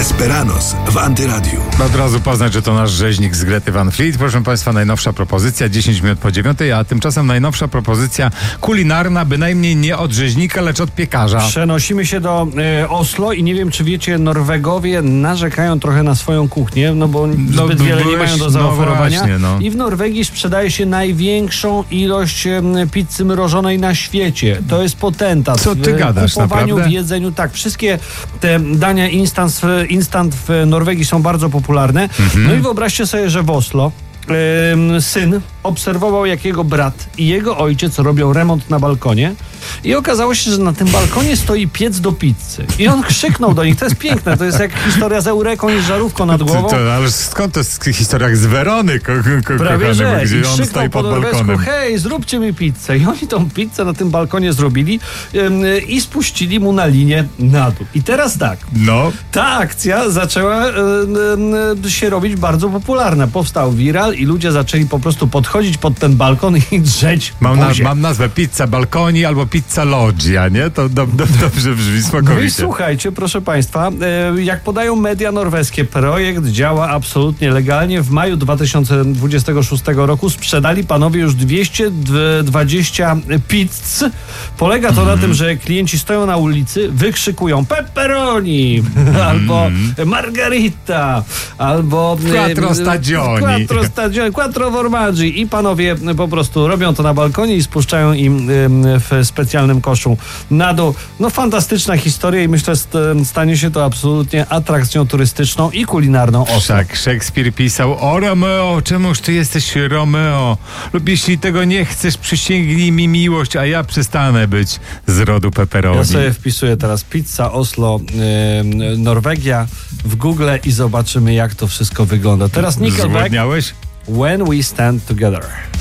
Desperados w Antyradiu. Od razu poznać, że to nasz rzeźnik z Grety Van Fleet. Proszę Państwa, najnowsza propozycja, 10 minut po 9, a tymczasem najnowsza propozycja kulinarna, bynajmniej nie od rzeźnika, lecz od piekarza. Przenosimy się do Oslo i nie wiem, czy wiecie, Norwegowie narzekają trochę na swoją kuchnię, no bo zbyt wiele nie mają do zaoferowania. Właśnie, no. I w Norwegii sprzedaje się największą ilość pizzy mrożonej na świecie. To jest potentat. Co ty gadasz, w kupowaniu, naprawdę? w jedzeniu, tak. Wszystkie te dania instant w Norwegii są bardzo popularne. No i wyobraźcie sobie, że w Oslo syn obserwował, jak jego brat i jego ojciec robią remont na balkonie i okazało się, że na tym balkonie stoi piec do pizzy. I on krzyknął do nich, to jest piękne, to jest jak historia z Eureką i z żarówką nad głową. Ale skąd to jest historia jak z Werony, Prawie że. gdzie I on krzyknął stoi po pod norwesku: balkonem. hej, zróbcie mi pizzę. I oni tą pizzę na tym balkonie zrobili i spuścili mu na linię na dół. I teraz tak, No, ta akcja zaczęła się robić bardzo popularna. Powstał viral i ludzie zaczęli po prostu podchodzić pod ten balkon i drzeć buzię. mam nazwę pizza balkoni albo pizza loggia, nie? To dobrze brzmi, No i smakowicie. słuchajcie, proszę Państwa, jak podają media norweskie, projekt działa absolutnie legalnie. W maju 2026 roku sprzedali panowie już 220 pizz. Polega to na tym, że klienci stoją na ulicy, wykrzykują pepperoni, albo margarita, albo Quattro stagioni. quattro formaggi, i panowie po prostu robią to na balkonie i spuszczają im w specjalnym koszu na dół. No fantastyczna historia i myślę, że stanie się to absolutnie atrakcją turystyczną i kulinarną Oslo. Tak, Szekspir pisał: o Romeo, czemuż ty jesteś Romeo? Lub jeśli tego nie chcesz, przysięgnij mi miłość, a ja przestanę być z rodu pepperoni. Ja sobie wpisuję teraz pizza Oslo, Norwegia w Google i zobaczymy, jak to wszystko wygląda. Teraz Nickelback, Zgłodniałeś? When We Stand Together.